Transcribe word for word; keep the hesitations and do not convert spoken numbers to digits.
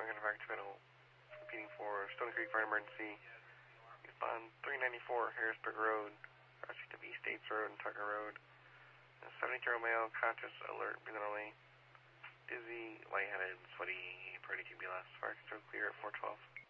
Negative accidental. Repeating for Stony Creek Fire Emergency. Respond three ninety-four Harrisburg Road. Crossing to East States Road and Tucker Road. seventy-year-old male, conscious, alert, breathing only. Dizzy, lightheaded, sweaty, pretty Q B last. Fire control clear at four twelve.